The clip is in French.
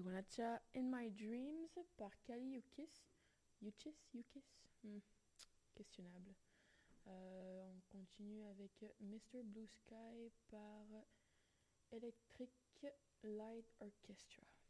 Guanacha in My Dreams par Kali Uchis. Uchis? Questionnable. On continue avec Mr. Blue Sky par Electric Light Orchestra.